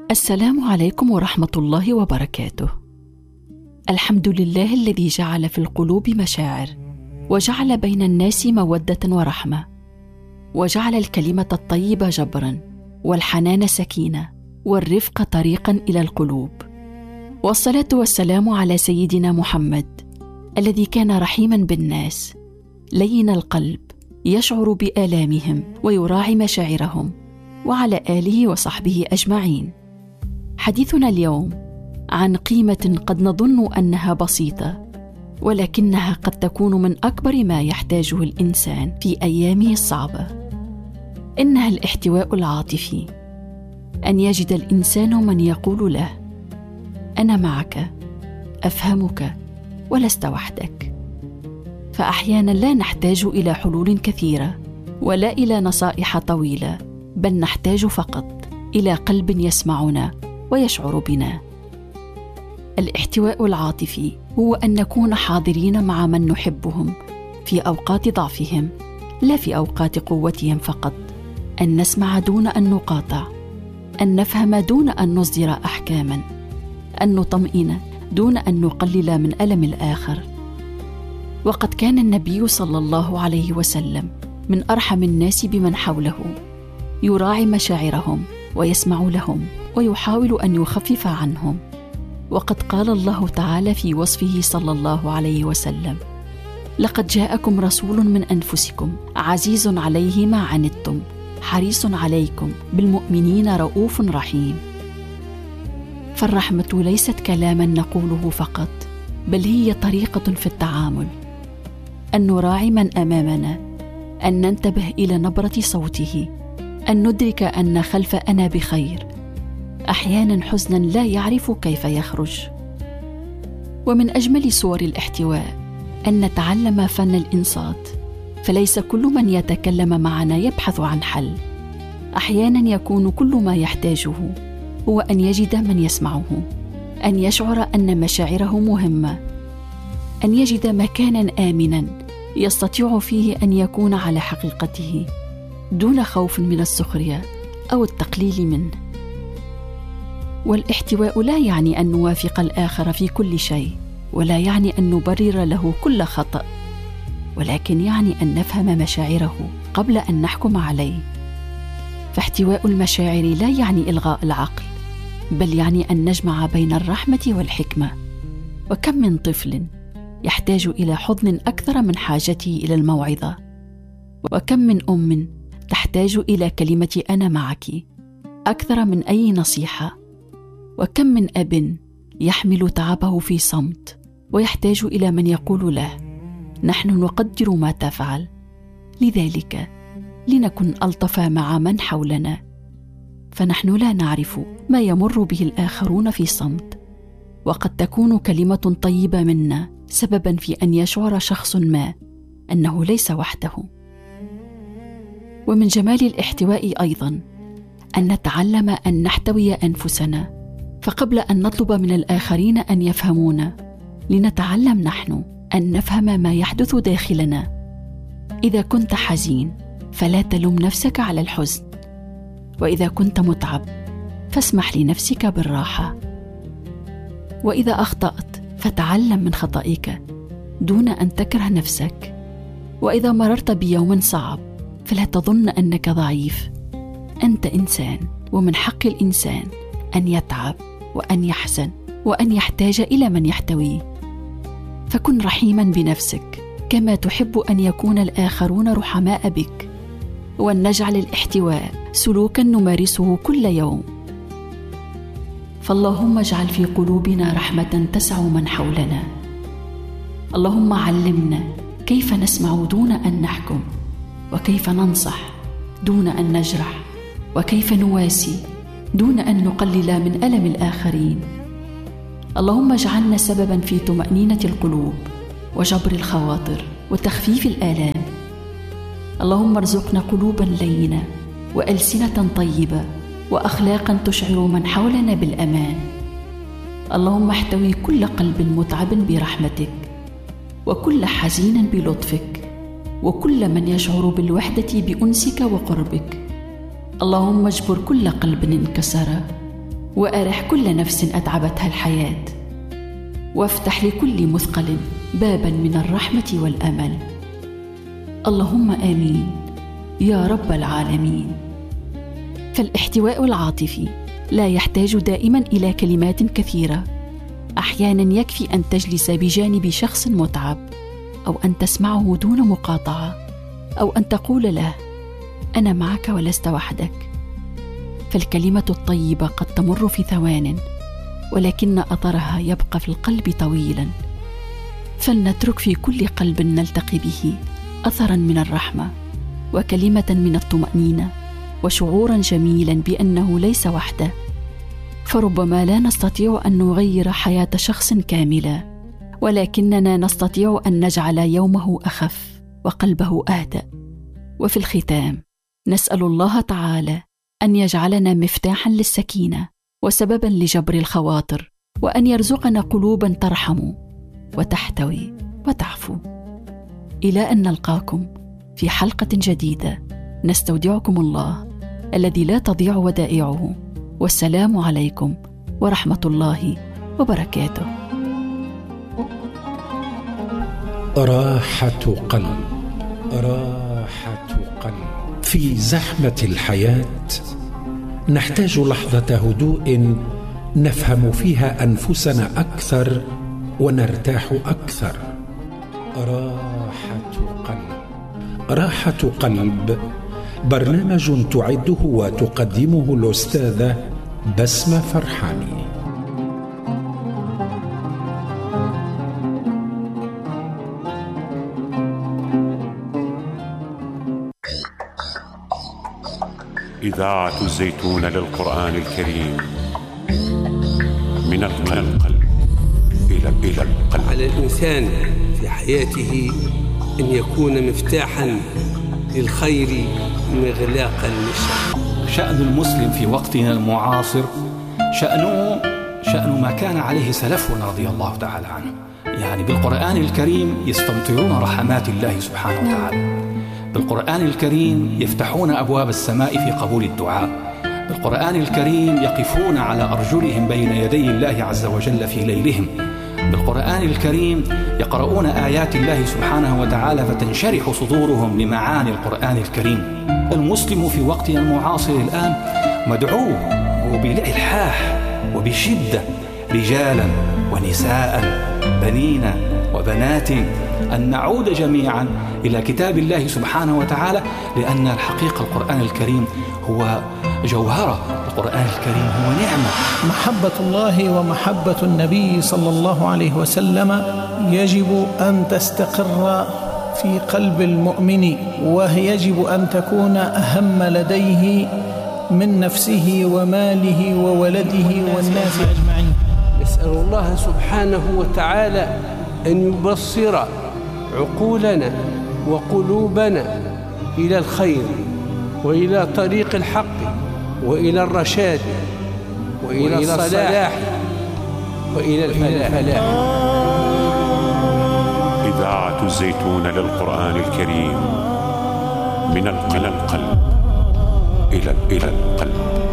السلام عليكم ورحمة الله وبركاته. الحمد لله الذي جعل في القلوب مشاعر، وجعل بين الناس مودة ورحمة، وجعل الكلمة الطيبة جبرا، والحنان سكينة، والرفق طريقا إلى القلوب. والصلاة والسلام على سيدنا محمد الذي كان رحيما بالناس، لين القلب، يشعر بآلامهم ويراعي مشاعرهم، وعلى آله وصحبه أجمعين. حديثنا اليوم عن قيمة قد نظن أنها بسيطة، ولكنها قد تكون من أكبر ما يحتاجه الإنسان في أيامه الصعبة. إنها الاحتواء العاطفي، أن يجد الإنسان من يقول له: أنا معك، أفهمك، ولست وحدك. فأحيانا لا نحتاج إلى حلول كثيرة ولا إلى نصائح طويلة، بل نحتاج فقط إلى قلب يسمعنا ويشعر بنا. الاحتواء العاطفي هو أن نكون حاضرين مع من نحبهم في أوقات ضعفهم، لا في أوقات قوتهم فقط. أن نسمع دون أن نقاطع، أن نفهم دون أن نصدر أحكاما، أن نطمئن دون أن نقلل من ألم الآخر. وقد كان النبي صلى الله عليه وسلم من أرحم الناس بمن حوله، يراعي مشاعرهم ويسمع لهم ويحاول أن يخفف عنهم. وقد قال الله تعالى في وصفه صلى الله عليه وسلم: لقد جاءكم رسول من أنفسكم عزيز عليه ما عنتم حريص عليكم بالمؤمنين رؤوف رحيم. فالرحمة ليست كلاما نقوله فقط، بل هي طريقة في التعامل، أن نراعي من أمامنا، أن ننتبه إلى نبرة صوته، أن ندرك أن خلف أنا بخير، أحيانا حزنا لا يعرف كيف يخرج. ومن أجمل صور الاحتواء أن نتعلم فن الإنصات، فليس كل من يتكلم معنا يبحث عن حل. أحيانا يكون كل ما يحتاجه هو أن يجد من يسمعه، أن يشعر أن مشاعره مهمة، أن يجد مكانا آمنا يستطيع فيه أن يكون على حقيقته دون خوف من السخرية أو التقليل منه. والاحتواء لا يعني أن نوافق الآخر في كل شيء، ولا يعني أن نبرر له كل خطأ، ولكن يعني أن نفهم مشاعره قبل أن نحكم عليه. فاحتواء المشاعر لا يعني إلغاء العقل، بل يعني أن نجمع بين الرحمة والحكمة. وكم من طفل يحتاج إلى حضن أكثر من حاجته إلى الموعظة، وكم من أم تحتاج إلى كلمة أنا معك أكثر من أي نصيحة، وكم من أب يحمل تعبه في صمت ويحتاج إلى من يقول له: نحن نقدر ما تفعل. لذلك لنكن ألطف مع من حولنا، فنحن لا نعرف ما يمر به الآخرون في صمت، وقد تكون كلمة طيبة منا سببا في أن يشعر شخص ما أنه ليس وحده. ومن جمال الاحتواء أيضا أن نتعلم أن نحتوي أنفسنا، فقبل أن نطلب من الآخرين أن يفهمونا، لنتعلم نحن أن نفهم ما يحدث داخلنا. إذا كنت حزين فلا تلوم نفسك على الحزن، وإذا كنت متعب فاسمح لنفسك بالراحة، وإذا أخطأت فتعلم من خطئك دون أن تكره نفسك، وإذا مررت بيوم صعب فلا تظن أنك ضعيف. أنت إنسان، ومن حق الإنسان أن يتعب وأن يحزن وأن يحتاج إلى من يحتويه. فكن رحيما بنفسك كما تحب أن يكون الآخرون رحماء بك، وأن نجعل الاحتواء سلوكا نمارسه كل يوم. فاللهم اجعل في قلوبنا رحمة تسع من حولنا. اللهم علمنا كيف نسمع دون أن نحكم، وكيف ننصح دون أن نجرح، وكيف نواسي دون أن نقلل من ألم الآخرين. اللهم اجعلنا سببا في طمأنينة القلوب وجبر الخواطر وتخفيف الآلام. اللهم ارزقنا قلوبا لينة وألسنة طيبة وأخلاقا تشعر من حولنا بالأمان. اللهم احتوي كل قلب متعب برحمتك، وكل حزين بلطفك، وكل من يشعر بالوحدة بأنسك وقربك. اللهم اجبر كل قلب انكسر، وأرح كل نفس أتعبتها الحياة، وافتح لكل مثقل بابا من الرحمة والأمل. اللهم آمين يا رب العالمين. فالاحتواء العاطفي لا يحتاج دائما إلى كلمات كثيرة. أحيانا يكفي أن تجلس بجانب شخص متعب، أو أن تسمعه دون مقاطعة، أو أن تقول له أنا معك ولست وحدك. فالكلمة الطيبة قد تمر في ثوان، ولكن أثرها يبقى في القلب طويلا. فلنترك في كل قلب نلتقي به أثرا من الرحمة، وكلمة من الطمأنينة، وشعورا جميلا بأنه ليس وحده. فربما لا نستطيع أن نغير حياة شخص كاملة، ولكننا نستطيع أن نجعل يومه أخف وقلبه أهدأ. وفي الختام نسأل الله تعالى أن يجعلنا مفتاحا للسكينة وسببا لجبر الخواطر، وأن يرزقنا قلوبا ترحم وتحتوي وتعفو. إلى أن نلقاكم في حلقة جديدة، نستودعكم الله الذي لا تضيع ودائعه. والسلام عليكم ورحمة الله وبركاته. راحة قلب، راحة قلب. في زحمة الحياة نحتاج لحظة هدوء نفهم فيها أنفسنا أكثر ونرتاح أكثر. راحة قلب. راحة قلب برنامج تعده وتقدمه الأستاذة بسمة فرحاني. إذاعة الزيتون للقرآن الكريم، من القلب إلى القلب. على الإنسان في حياته أن يكون مفتاحا للخير مغلاقا للشر. شأن المسلم في وقتنا المعاصر شأن ما كان عليه سلفنا رضي الله تعالى عنه. يعني بالقرآن الكريم يستمطرون رحمات الله سبحانه وتعالى، بالقرآن الكريم يفتحون أبواب السماء في قبول الدعاء، بالقرآن الكريم يقفون على أرجلهم بين يدي الله عز وجل في ليلهم، بالقرآن الكريم يقرؤون آيات الله سبحانه وتعالى فتنشرح صدورهم لمعاني القرآن الكريم. المسلم في وقتنا المعاصر الآن مدعو وبالإلحاح وبشدة، رجالا ونساء، بنين وبنات، أن نعود جميعا إلى كتاب الله سبحانه وتعالى، لأن الحقيقة القرآن الكريم هو جوهرة، القرآن الكريم هو نعمة. محبة الله ومحبة النبي صلى الله عليه وسلم يجب أن تستقر في قلب المؤمن، ويجب أن تكون أهم لديه من نفسه وماله وولده والناس أجمعين. نسأل الله سبحانه وتعالى أن يبصر عقولنا وقلوبنا إلى الخير وإلى طريق الحق وإلى الرشاد وإلى الصلاح وإلى الفلاح. إذاعة الزيتون للقرآن الكريم، من القلب إلى القلب.